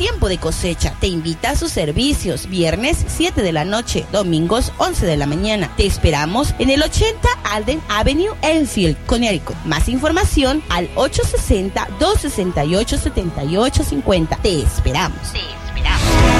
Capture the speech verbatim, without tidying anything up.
tiempo de cosecha. Te invita a sus servicios, viernes siete de la noche, domingos once de la mañana. Te esperamos en el ochenta Alden Avenue, Enfield, Connecticut. Más información al ocho sesenta, dos sesenta y ocho, setenta y ocho cincuenta. Te esperamos. Sí.